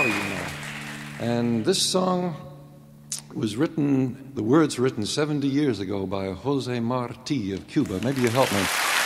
lot of you know. And this song was written, the words written 70 years ago by Jose Marti of Cuba. Maybe you help me.